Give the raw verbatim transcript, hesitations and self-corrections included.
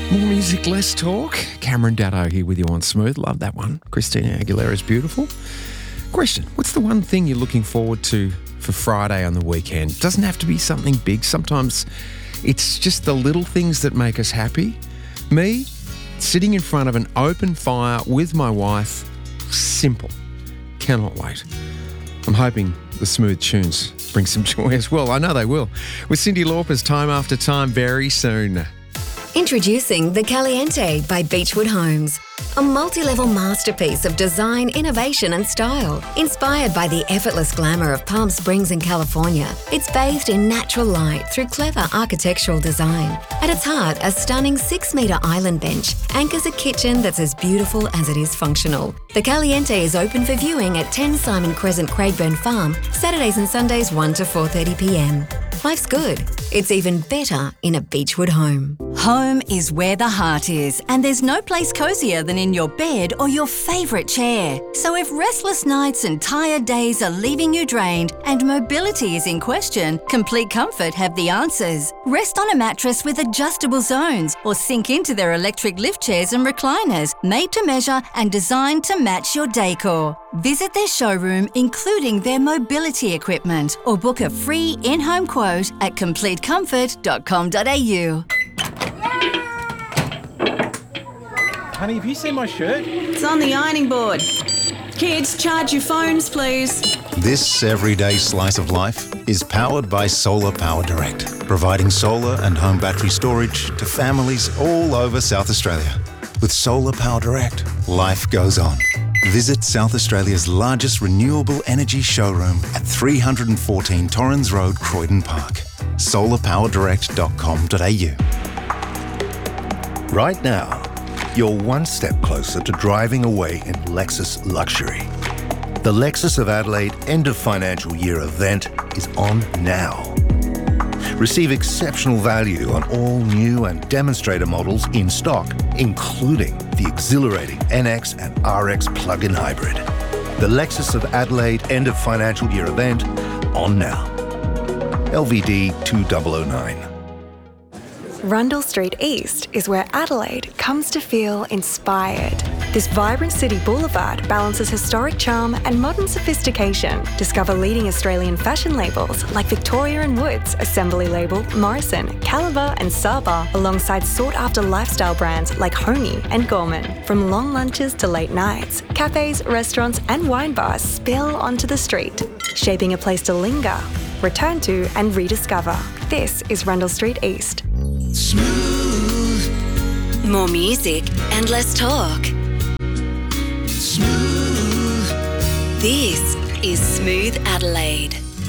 More music, less talk. Cameron Daddo here with you on Smooth. Love that one. Christina Aguilera's beautiful. Question, what's the one thing you're looking forward to for Friday on the weekend? It doesn't have to be something big. Sometimes it's just the little things that make us happy. Me, sitting in front of an open fire with my wife, simple. Cannot wait. I'm hoping the smooth tunes bring some joy as well. I know they will. With Cyndi Lauper's Time After Time very soon. Introducing The Caliente by Beechwood Homes. A multi-level masterpiece of design, innovation and style. Inspired by the effortless glamour of Palm Springs in California, it's bathed in natural light through clever architectural design. At its heart, a stunning six-metre island bench anchors a kitchen that's as beautiful as it is functional. The Caliente is open for viewing at ten Simon Crescent, Craigburn Farm, Saturdays and Sundays one to four thirty p m. Life's good. It's even better in a Beechwood home. Home is where the heart is, and there's no place cosier than in your bed or your favourite chair. So if restless nights and tired days are leaving you drained and mobility is in question, Complete Comfort have the answers. Rest on a mattress with adjustable zones or sink into their electric lift chairs and recliners, made to measure and designed to match your decor. Visit their showroom, including their mobility equipment, or book a free in-home quote at complete comfort dot com dot a u. Honey, have you seen my shirt? It's on the ironing board. Kids, charge your phones, please. This everyday slice of life is powered by Solar Power Direct, providing solar and home battery storage to families all over South Australia. With Solar Power Direct, life goes on. Visit South Australia's largest renewable energy showroom at three fourteen Torrens Road, Croydon Park. solar power direct dot com dot a u. Right now, you're one step closer to driving away in Lexus luxury. The Lexus of Adelaide end of financial year event is on now. Receive exceptional value on all new and demonstrator models in stock, including the exhilarating N X and R X plug-in hybrid. The Lexus of Adelaide end of financial year event on now. L V D two thousand nine. Rundle Street East is where Adelaide comes to feel inspired. This vibrant city boulevard balances historic charm and modern sophistication. Discover leading Australian fashion labels like Victoria and Woods, Assembly Label, Morrison, Caliber and Saba, alongside sought-after lifestyle brands like Honey and Gorman. From long lunches to late nights, cafes, restaurants and wine bars spill onto the street, shaping a place to linger, return to and rediscover. This is Rundle Street East. Smooth. More music and less talk. Smooth. This is Smooth Adelaide.